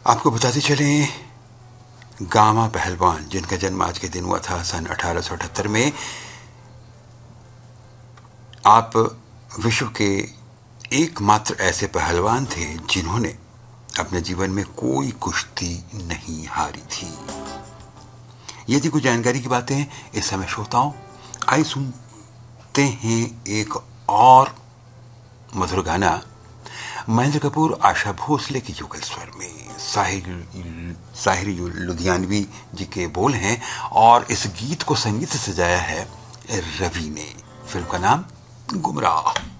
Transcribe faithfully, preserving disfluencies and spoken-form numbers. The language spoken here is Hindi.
आपको बताते चलें, गामा पहलवान जिनका जन्म आज के दिन हुआ था सन अठारह सौ अठहत्तर में, आप विश्व के एकमात्र ऐसे पहलवान थे जिन्होंने अपने जीवन में कोई कुश्ती नहीं हारी थी। ये थी कुछ जानकारी की बातें इस समय। श्रोताओं, आइए सुनते हैं एक और मधुर गाना महेंद्र कपूर, आशा भोसले के युगल स्वर में। साहिर साहिर लुधियानवी जी के बोल हैं और इस गीत को संगीत से सजाया है रवि ने। फिल्म का नाम गुमराह।